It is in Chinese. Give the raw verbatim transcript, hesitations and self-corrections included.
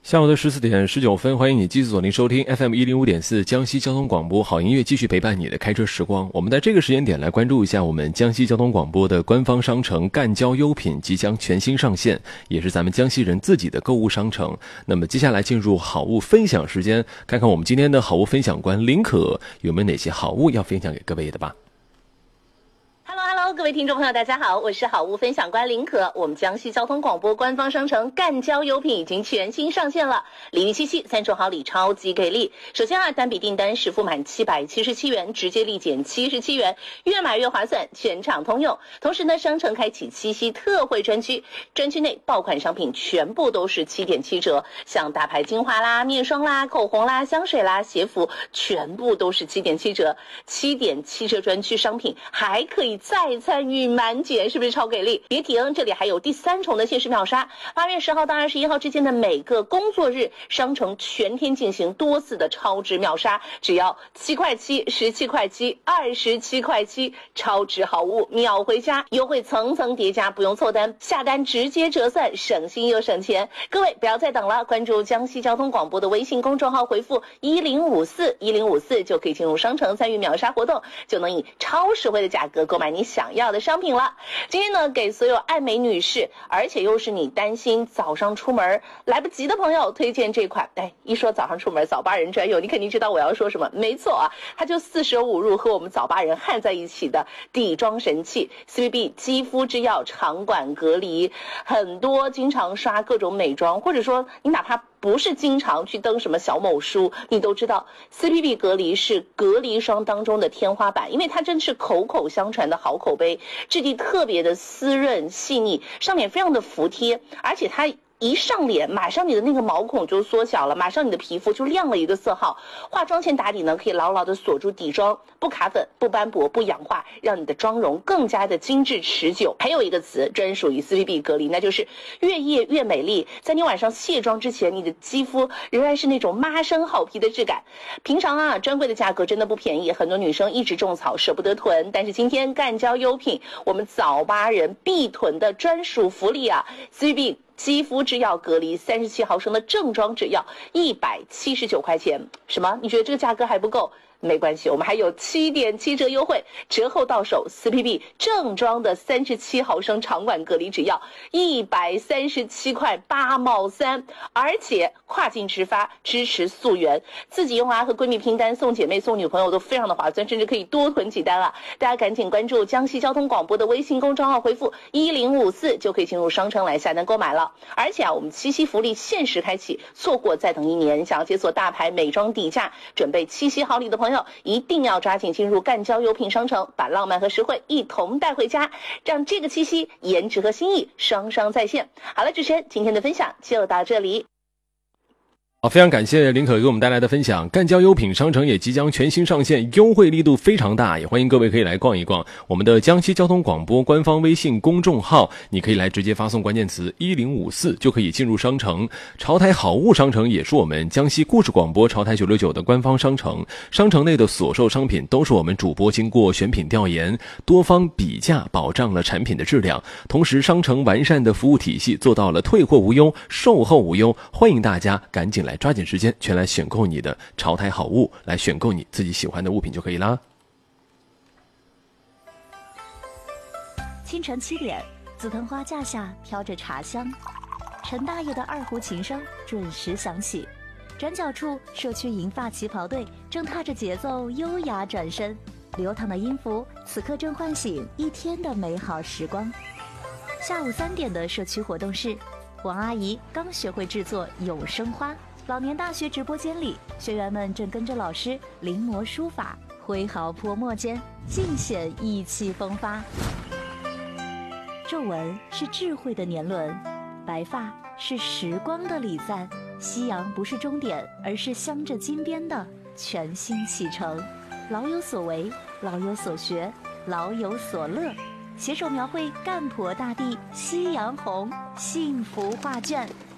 下午的十四点十九分，欢迎你继续锁定收听 F M 一零五点四江西交通广播，好音乐继续陪伴你的开车时光。我们在这个时间点来关注一下我们江西交通广播的官方商城赣交优品即将全新上线，也是咱们江西人自己的购物商城。那么接下来进入好物分享时间，看看我们今天的好物分享官林可有没有哪些好物要分享给各位的吧。 Hello， 各位听众朋友，大家好，我是好物分享官林可。我们江西交通广播官方商城赣交优品已经全新上线了，礼遇七夕，三重好礼超级给力。首先啊，单笔订单实付满七百七十七元，直接立减七十七元，越买越划算，全场通用。同时呢，商城开启七夕特惠专区，专区内爆款商品全部都是七点七折，像大牌精华啦、面霜啦、口红啦、香水啦、鞋服，全部都是七点七折。七点七折专区商品还可以再参与满减，是不是超给力？别停，这里还有第三重的限时秒杀。八月十号到二十一号之间的每个工作日，商城全天进行多次的超值秒杀，只要七块七、十七块七、二十七块七，超值好物秒回家，优惠层层叠加，不用凑单，下单直接折算，省心又省钱。各位不要再等了，关注江西交通广播的微信公众号，回复一零五四一零五四就可以进入商城参与秒杀活动，就能以超实惠的价格购买你想要的商品了。今天呢，给所有爱美女士，而且又是你担心早上出门来不及的朋友，推荐这款。哎，一说早上出门早八人专用，你肯定知道我要说什么。没错啊，它就四舍五入和我们早八人焊在一起的底妆神器 C B B 肌肤之钥长管隔离。很多经常刷各种美妆，或者说你哪怕不是经常去登什么小某书，你都知道 C B B 隔离是隔离霜当中的天花板，因为它真是口口相传的好口碑，质地特别的湿润细腻，上面非常的服帖，而且它一上脸，马上你的那个毛孔就缩小了，马上你的皮肤就亮了一个色号。化妆前打底呢，可以牢牢的锁住底妆，不卡粉、不斑驳、不氧化，让你的妆容更加的精致持久。还有一个词专属于 C B B 隔离，那就是越夜越美丽。在你晚上卸妆之前，你的肌肤仍然是那种妈生好皮的质感。平常啊，专柜的价格真的不便宜，很多女生一直种草舍不得囤，但是今天赣交优品，我们早八人必囤的专属福利啊 ，C B B。肌肤之钥隔离三十七毫升的正装纸药一百七十九块钱，什么？你觉得这个价格还不够？没关系，我们还有七点七折优惠，折后到手 C B B 正装的三十七毫升长管隔离纸药一百三十七块八毛三，而且跨境直发，支持溯源，自己用啊和闺蜜拼单，送姐妹送女朋友都非常的划算，甚至可以多囤几单啊！大家赶紧关注江西交通广播的微信公众号，回复一零五四就可以进入商城来下单购买了。而且啊，我们七夕福利限时开启，错过再等一年。想要解锁大牌美妆底价，准备七夕好礼的朋友，一定要抓紧进入赣交优品商城，把浪漫和实惠一同带回家，让这个七夕颜值和心意双双在线。好了，主持人今天的分享就到这里。 好，非常感谢林可给我们带来的分享。赣交优品商城也即将全新上线，优惠力度非常大，也欢迎各位可以来逛一逛我们的江西交通广播官方微信公众号，你可以来直接发送关键词一零五四就可以进入商城。潮台好物商城也是我们江西故事广播潮台九六九的官方商城，商城内的所售商品都是我们主播经过选品调研，多方比价，保障了产品的质量。同时商城完善的服务体系做到了退货无忧，售后无忧，欢迎大家赶紧来抓紧时间全来选购你的潮台好物，来选购你自己喜欢的物品就可以啦。 清晨七点，紫藤花架下飘着茶香，陈大爷的二胡琴声准时响起。转角处，社区银发旗袍队正踏着节奏优雅转身，流淌的音符此刻正唤醒一天的美好时光。下午三点的社区活动室，王阿姨刚学会制作永生花。老年大学直播间里，学员们正跟着老师临摹书法，挥毫泼墨间尽显意气风发。皱纹是智慧的年轮，白发是时光的礼赞。夕阳不是终点，而是镶着金边的全新启程。老有所为，老有所学，老有所乐，携手描绘赣婆大地夕阳红幸福画卷。